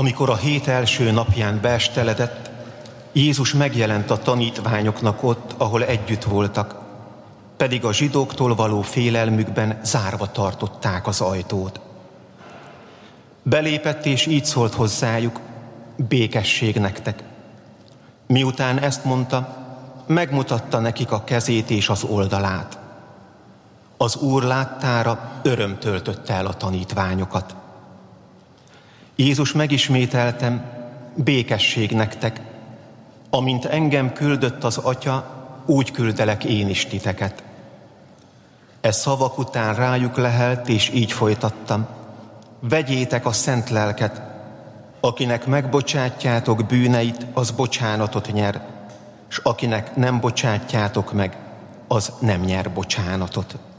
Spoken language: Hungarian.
Amikor a hét első napján beesteledett, Jézus megjelent a tanítványoknak ott, ahol együtt voltak, pedig a zsidóktól való félelmükben zárva tartották az ajtót. Belépett és így szólt hozzájuk: békesség nektek. Miután ezt mondta, megmutatta nekik a kezét és az oldalát. Az Úr láttára öröm töltötte el a tanítványokat. Jézus megismételtem: békesség nektek. Amint engem küldött az Atya, úgy küldelek én is titeket. E szavak után rájuk lehelt, és így folytattam: vegyétek a szent lelket, akinek megbocsátjátok bűneit, az bocsánatot nyer, s akinek nem bocsátjátok meg, az nem nyer bocsánatot.